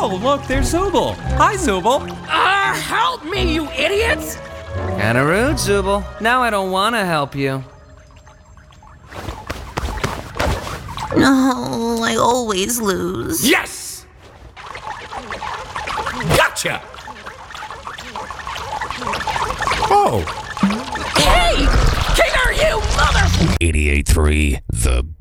Oh, look, there's Zooble. Hi, Zooble. Help me, you idiots! Kinda rude, Zooble. Now I don't wanna help you. No, I always lose. Yes! Gotcha! Oh, Hey! King, are you, mother... 88.3 The